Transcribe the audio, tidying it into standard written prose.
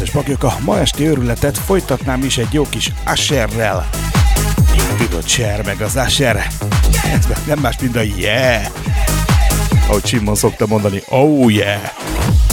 kedves paklyok, a ma esti őrületet folytatnám is egy jó kis Usherrel. Tudod, Cher meg az Usher. Ez nem más, mint a yeah. Ahogy Simon szokta mondani, oh yeah.